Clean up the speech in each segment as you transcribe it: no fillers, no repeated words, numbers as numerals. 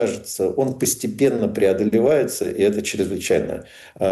кажется, он постепенно преодолевается, и это чрезвычайно,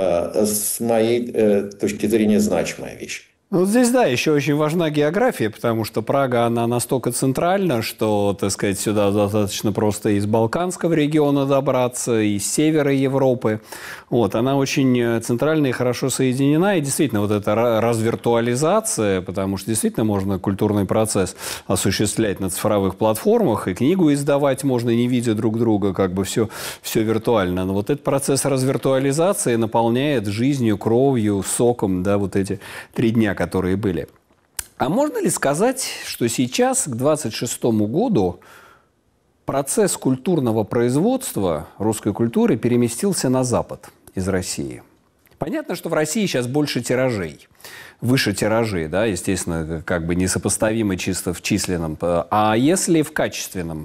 с моей точки зрения, значимая вещь. Ну, вот здесь, да, еще очень важна география, потому что Прага, она настолько центральна, что, так сказать, сюда достаточно просто из Балканского региона добраться, из севера Европы. Вот, она очень центральна и хорошо соединена. И действительно, вот эта развиртуализация, потому что действительно можно культурный процесс осуществлять на цифровых платформах, и книгу издавать можно, не видя друг друга, как бы все виртуально. Но вот этот процесс развиртуализации наполняет жизнью, кровью, соком, да, вот эти 3 дня, которые были. А можно ли сказать, что сейчас, к 26 году, процесс культурного производства русской культуры переместился на Запад из России? Понятно, что в России сейчас больше тиражей, выше тиражей, да, естественно, как бы несопоставимы чисто в численном. А если в качественном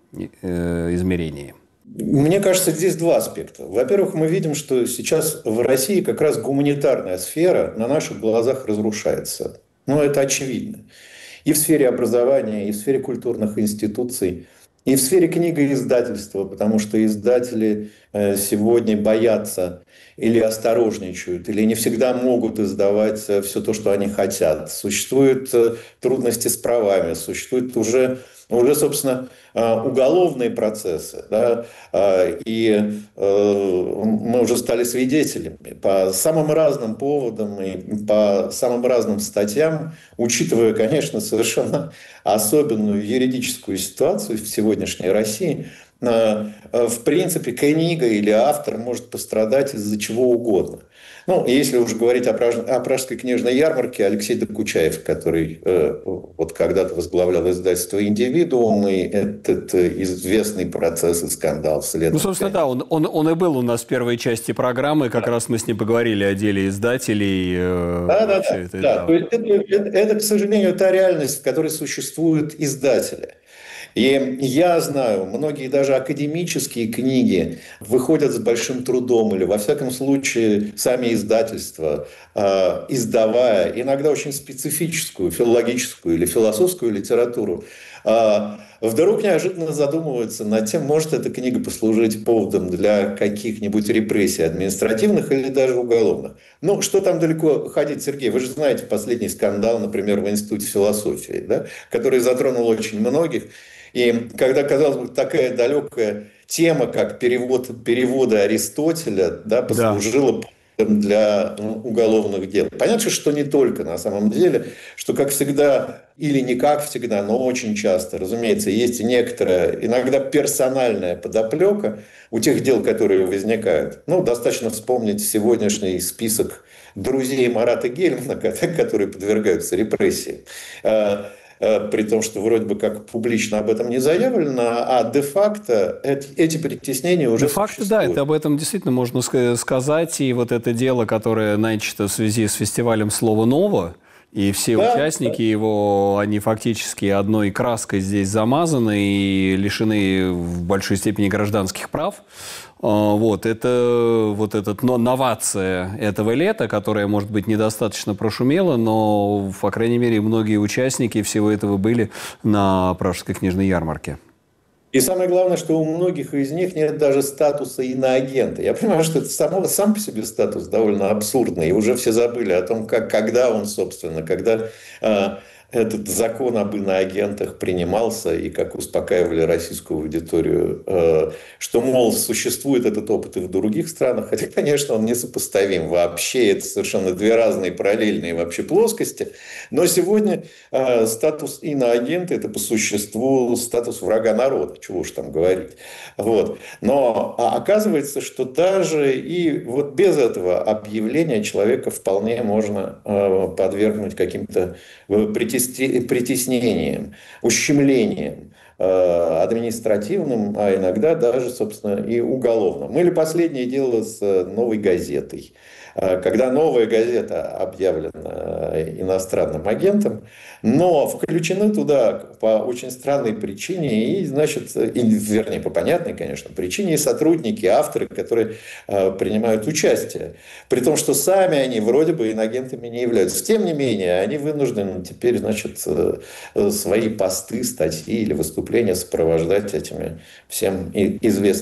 измерении? Мне кажется, здесь 2 аспекта. Во-первых, мы видим, что сейчас в России как раз гуманитарная сфера на наших глазах разрушается. Ну, это очевидно. И в сфере образования, и в сфере культурных институций, и в сфере книгоиздательства, потому что издатели сегодня боятся или осторожничают, или не всегда могут издавать все то, что они хотят. Существуют трудности с правами, существуют уже, собственно, уголовные процессы, да, и мы уже стали свидетелями по самым разным поводам и по самым разным статьям, учитывая, конечно, совершенно особенную юридическую ситуацию в сегодняшней России. В принципе, книга или автор может пострадать из-за чего угодно. Ну, если уж говорить о Пражской книжной ярмарке, Алексей Докучаев, который вот когда-то возглавлял издательство «Индивидуум», и этот известный процесс и скандал вслед. Ну, собственно, да, он и был у нас в первой части программы, как раз мы с ним поговорили о деле издателей. Да. То есть это, к сожалению, та реальность, в которой существуют издатели. И я знаю, многие даже академические книги выходят с большим трудом, или, во всяком случае, сами издательства, издавая иногда очень специфическую филологическую или философскую литературу, вдруг неожиданно задумываются над тем, может эта книга послужить поводом для каких-нибудь репрессий административных или даже уголовных. Ну, что там далеко ходить, Сергей? Вы же знаете последний скандал, например, в Институте философии, да, который затронул очень многих. И когда, казалось бы, такая далекая тема, как переводы Аристотеля, да, послужила для уголовных дел. Понятно, что не только на самом деле, что, как всегда, или не как всегда, но очень часто, разумеется, есть и некоторая, иногда персональная подоплека у тех дел, которые возникают. Ну, достаточно вспомнить сегодняшний список друзей Марата Гельмана, которые подвергаются репрессии. При том, что вроде бы как публично об этом не заявлено, а де-факто эти притеснения уже существуют. Да, это об этом действительно можно сказать. И вот это дело, которое начато в связи с фестивалем «Слово ново», и все участники его, они фактически одной краской здесь замазаны и лишены в большой степени гражданских прав. Вот эта новация этого лета, которая, может быть, недостаточно прошумела, но, по крайней мере, многие участники всего этого были на Пражской книжной ярмарке. И самое главное, что у многих из них нет даже статуса иноагента. Я понимаю, что это сам по себе статус довольно абсурдный. И уже все забыли о том, когда он, собственно, когда этот закон об иноагентах принимался и как успокаивали российскую аудиторию, что, мол, существует этот опыт и в других странах. Хотя, конечно, он несопоставим вообще. Это совершенно 2 разные параллельные вообще плоскости. Но сегодня статус иноагента – это по существу статус врага народа. Чего уж там говорить. Вот. Но оказывается, что даже и вот без этого объявления человека вполне можно подвергнуть каким-то притеснением, ущемлением административным, а иногда даже, собственно, и уголовным. Или последнее дело с «Новой газетой». когда «Новая газета» объявлена иностранным агентом, но включены туда по очень странной причине, и, значит, вернее, по понятной, конечно, причине, и сотрудники, авторы, которые принимают участие. При том, что сами они вроде бы инагентами не являются. Тем не менее, они вынуждены теперь, значит, свои посты, статьи или выступления сопровождать этими всем известными